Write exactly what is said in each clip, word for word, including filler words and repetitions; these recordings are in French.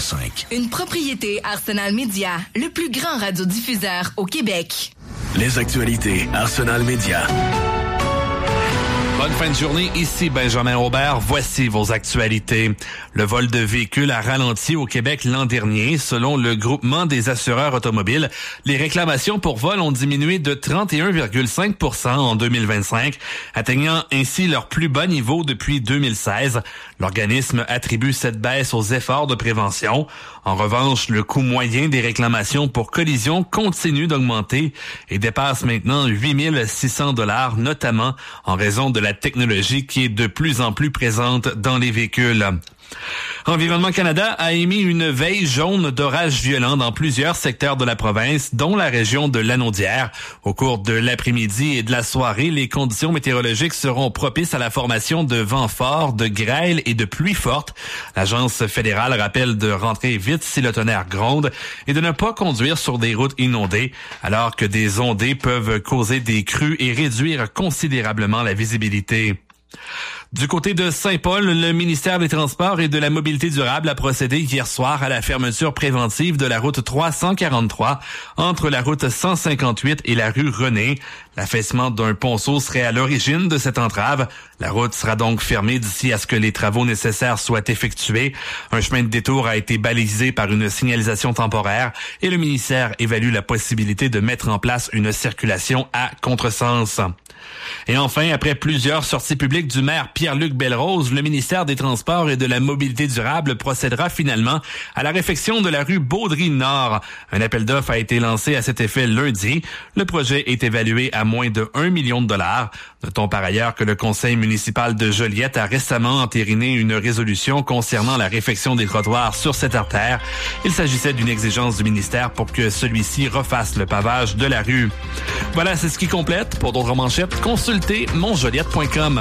cinq. Une propriété Arsenal Média, le plus grand radiodiffuseur au Québec. Les actualités Arsenal Média. Bonne fin de journée, ici Benjamin Aubert. Voici vos actualités. Le vol de véhicules a ralenti au Québec l'an dernier. Selon le groupement des assureurs automobiles, les réclamations pour vol ont diminué de trente et un virgule cinq pour cent en deux mille vingt-cinq, atteignant ainsi leur plus bas niveau depuis deux mille seize. L'organisme attribue cette baisse aux efforts de prévention. En revanche, le coût moyen des réclamations pour collision continue d'augmenter et dépasse maintenant huit mille six cents dollars, notamment en raison de la technologie qui est de plus en plus présente dans les véhicules. Environnement Canada a émis une veille jaune d'orages violents dans plusieurs secteurs de la province, dont la région de Lanaudière. Au cours de l'après-midi et de la soirée, les conditions météorologiques seront propices à la formation de vents forts, de grêle et de pluies fortes. L'agence fédérale rappelle de rentrer vite si le tonnerre gronde et de ne pas conduire sur des routes inondées, alors que des ondées peuvent causer des crues et réduire considérablement la visibilité. Du côté de Saint-Paul, le ministère des Transports et de la Mobilité durable a procédé hier soir à la fermeture préventive de la route trois cent quarante-trois entre la route cent cinquante-huit et la rue René. L'affaissement d'un ponceau serait à l'origine de cette entrave. La route sera donc fermée d'ici à ce que les travaux nécessaires soient effectués. Un chemin de détour a été balisé par une signalisation temporaire et le ministère évalue la possibilité de mettre en place une circulation à contresens. Et enfin, après plusieurs sorties publiques du maire Pierre-Luc Belrose, le ministère des Transports et de la Mobilité durable procédera finalement à la réfection de la rue Baudry-Nord. Un appel d'offres a été lancé à cet effet lundi. Le projet est évalué à moins de un million de dollars. Notons par ailleurs que le conseil municipal de Joliette a récemment entériné une résolution concernant la réfection des trottoirs sur cette artère. Il s'agissait d'une exigence du ministère pour que celui-ci refasse le pavage de la rue. Voilà, c'est ce qui complète. Pour d'autres manchettes, consultez mon joliette point com.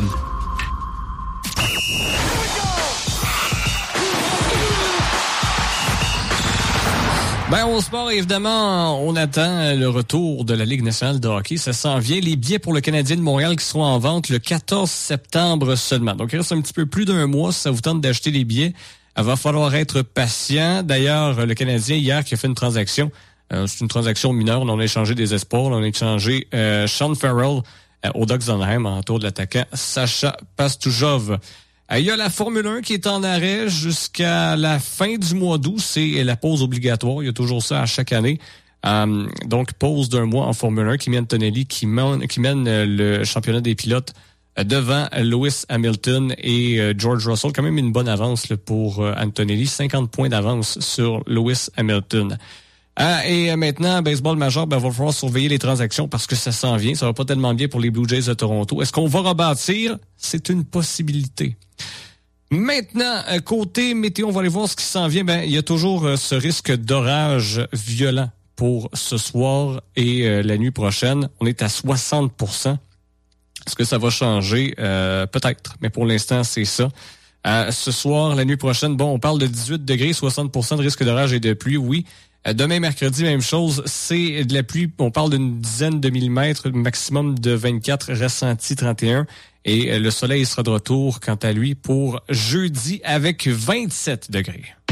Ben, au sport, évidemment, on attend le retour de la Ligue nationale de hockey. Ça s'en vient. Les billets pour le Canadien de Montréal qui seront en vente le quatorze septembre seulement. Donc, il reste un petit peu plus d'un mois si ça vous tente d'acheter les billets. Il va falloir être patient. D'ailleurs, le Canadien, hier, qui a fait une transaction, euh, c'est une transaction mineure. On a échangé des espoirs. On a échangé euh, Sean Farrell euh, au Ducks d'Anaheim en tour de l'attaquant Sacha Pastujov. Il y a la Formule un qui est en arrêt jusqu'à la fin du mois d'août. C'est la pause obligatoire. Il y a toujours ça à chaque année. Um, donc, pause d'un mois en Formule un. Kimi Antonelli qui mène, qui mène le championnat des pilotes devant Lewis Hamilton et uh, George Russell. Quand même une bonne avance là, pour uh, Antonelli. cinquante points d'avance sur Lewis Hamilton. Ah, et maintenant, baseball majeur, ben, il va falloir surveiller les transactions parce que ça s'en vient. Ça va pas tellement bien pour les Blue Jays de Toronto. Est-ce qu'on va rebâtir? C'est une possibilité. Maintenant, côté météo, on va aller voir ce qui s'en vient. Ben, il y a toujours euh, ce risque d'orage violent pour ce soir et euh, la nuit prochaine. On est à soixante pour cent. Est-ce que ça va changer? Euh, peut-être, mais pour l'instant, c'est ça. Euh, ce soir, la nuit prochaine, bon, on parle de dix-huit degrés, soixante pour cent de risque d'orage et de pluie, oui. Demain, mercredi, même chose, c'est de la pluie. On parle d'une dizaine de millimètres, maximum de vingt-quatre, ressenti trente et un. Et le soleil sera de retour, quant à lui, pour jeudi avec vingt-sept degrés.